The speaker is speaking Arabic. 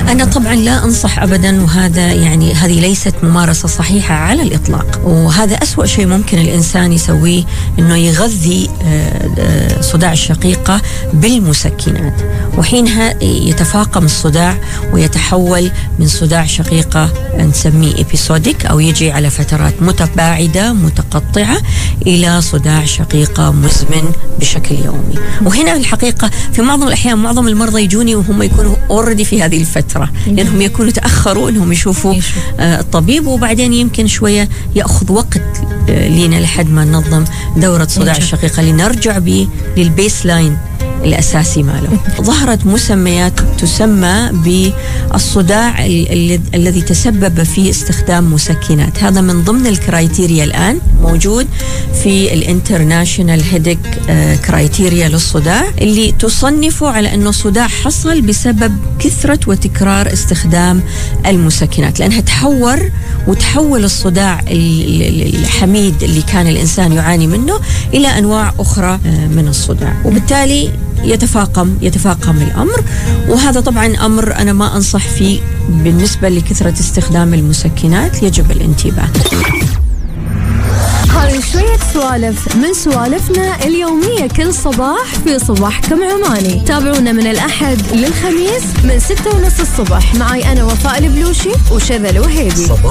أنا طبعا لا أنصح أبدا، وهذا يعني هذه ليست ممارسة صحيحة على الإطلاق، وهذا أسوأ شيء ممكن الإنسان يسويه إنه يغذي صداع الشقيقة بالمسكنات، وحينها يتفاقم الصداع ويتحول من صداع شقيقة نسميه إبيسوديك أو يجي على فترات متباعدة متقطعة إلى صداع شقيقة مزمن بشكل يومي. وهنا الحقيقة في معظم الأحيان معظم المرضى يجوني وهم يكونوا أوريدي في هذه الفترة، لأنهم يكونوا تأخروا أنهم يشوفوا الطبيب، وبعدين يمكن شوية يأخذ وقت لينا لحد ما ننظم دورة صداع الشقيقة لنرجع به للبيس لاين الأساسي ماله. ظهرت مسميات تسمى بالصداع الذي تسبب في استخدام مسكنات. هذا من ضمن الكرايتيريا الآن موجود في الانترناشنال هيديك كرايتيريا للصداع، اللي تصنفه على أنه صداع حصل بسبب كثرة وتكرار استخدام المسكنات، لأنها تحول الصداع الحميد اللي كان الإنسان يعاني منه إلى أنواع أخرى من الصداع، وبالتالي يتفاقم الأمر. وهذا طبعا أمر أنا ما أنصح فيه بالنسبة لكثرة استخدام المسكنات، يجب الانتباه. هاي شوية سوالف من سوالفنا اليومية كل صباح في صباحكم عماني. تابعونا من الأحد للخميس من 6:30 الصبح معي أنا وفاء البلوشي وشذى الوهيبي.